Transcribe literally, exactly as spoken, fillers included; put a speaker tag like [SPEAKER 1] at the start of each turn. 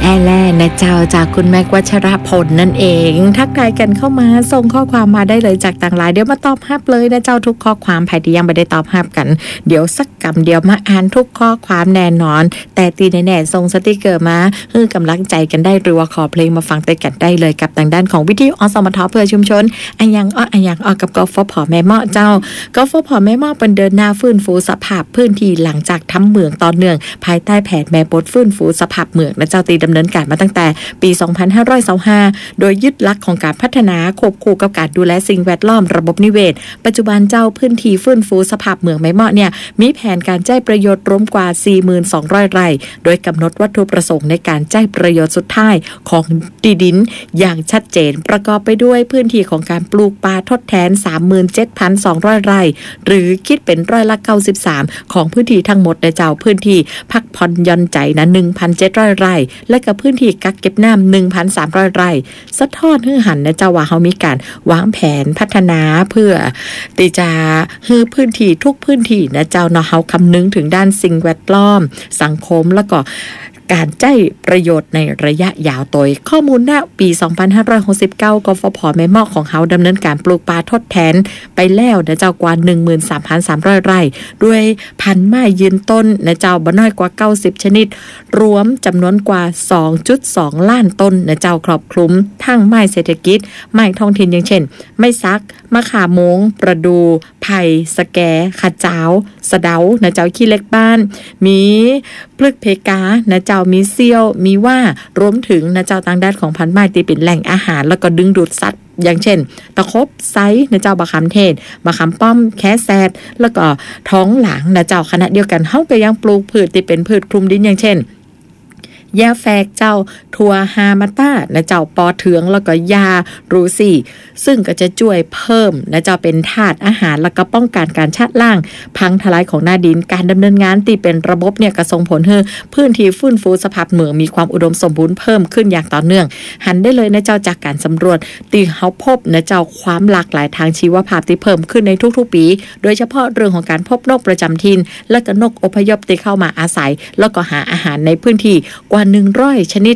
[SPEAKER 1] แอแลนะเจ้าจากคุณแม็กวัชรพลนั่นเองทักทายกันเข้ามาส่งข้อความมาได้เลยจากต่างหลายเดี๋ยวมาตอบฮับเลยนะเจ้าทุกข้อความใครที่ยังไม่ได้ตอบฮับกันเดี๋ยวสักกำเดียวมาอ่านทุกข้อความแน่นอนแต่ตีแน่ๆส่งสติกเกอร์มาเพื่อกำลังใจกันได้หรือว่าขอเพลงมาฟังเต้นกันได้เลยกับทางด้านของวิทยุอสมทเพื่อชุมชนอันยังอ้ออันยังอ้อกับกฟผแม่เมาะเจ้ากฟผแม่เมาะเป็นเดินหน้าฟื้นฟูสภาพพื้นที่หลังจากทำเหมืองต่อเนื่องภายใต้แผนแม่บดฟื้นฟูสภาพเหมืองนะเจ้าตีดำเนินการมาตั้งแต่ปี สองพันห้าร้อยยี่สิบห้า โดยยึดหลักของการพัฒนาควบคู่กับการดูแลสิ่งแวดล้อมระบบนิเวศปัจจุบันเจ้าพื้นที่ฟื้นฟูสภาพเมืองแม่เมาะเนี่ยมีแผนการใช้ประโยชน์รวมกว่า สี่หมื่นสองพัน ไร่โดยกำหนดวัตถุประสงค์ในการใช้ประโยชน์สุดท้ายของที่ดินอย่างชัดเจนประกอบไปด้วยพื้นที่ของการปลูกป่าทดแทน สามหมื่นเจ็ดพันสองร้อย ไร่หรือคิดเป็นร้อยละเก้าสิบสามของพื้นที่ทั้งหมดในเจ้าพื้นที่พักผ่อนหย่อนใจนะ หนึ่งพันเจ็ดร้อย ไร่และกับพื้นที่กักเก็บน้ำ หนึ่งพันสามร้อย ไร่สะท้อนให้หันนะเจ้าว่าเฮามีการวางแผนพัฒนาเพื่อที่จะให้พื้นที่ทุกพื้นที่นะเจ้าเนาะเฮาคำนึงถึงด้านสิ่งแวดล้อมสังคมแล้วก็การใช้ประโยชน์ในระยะยาวโดยข้อมูลณปี สองพันห้าร้อยหกสิบเก้า กฟผแม่เมาะของเฮาดำเนินการปลูกป่าทดแทนไปแล้วนะเจ้ากว่า หนึ่งหมื่นสามพันสามร้อย ไร่ด้วยพันธุ์ไม้ยืนต้นนะเจ้าบ่น้อยกว่าเก้าสิบชนิดรวมจำนวนกว่า สองจุดสอง ล้านต้นนะเจ้าครอบคลุมทั้งไม้เศรษฐกิจไม้ท้องถิ่นอย่างเช่นไม้ซักมะขามโมงประดูไผ่สะแกขะจ้าวสะเดานะเจ้าขี้เล็กบ้านมีพฤกษ์เพกานะเจ้ามีเซี่ยวมีว่ารวมถึงนะเจ้าทางด้านของพันธุ์ไม้ที่เป็นแหล่งอาหารแล้วก็ดึงดูดสัตว์อย่างเช่นตะคบไซนะเจ้าบะขามเทศบะขามป้อมแคแซดแล้วก็ท้องหลางนะเจ้าขณะเดียวกันเฮาก็ยังปลูกพืชที่เป็นพืชคลุมดินอย่างเช่นยาแฝกเจ้าทัวฮามาต้านะเจ้าปอเทืองแล้วก็ยารูซี่ซึ่งก็จะช่วยเพิ่มนะเจ้าเป็นธาตุอาหารแล้วก็ป้องกันการชะล้างพังทลายของหน้าดินการดำเนินงานที่เป็นระบบเนี่ยก็ส่งผลให้พื้นที่ฟื้นฟูสภาพเมืองมีความอุดมสมบูรณ์เพิ่มขึ้นอย่างต่อเนื่องหันได้เลยนะเจ้าจากการสำรวจที่เฮาพบนะเจ้าความหลากหลายทางชีวภาพที่เพิ่มขึ้นในทุกๆปีโดยเฉพาะเรื่องของการพบนกประจำถิ่นและก็นกอพยพที่เข้ามาอาศัยแล้วก็หาอาหารในพื้นที่กว่าหนึ่งร้อยชนิด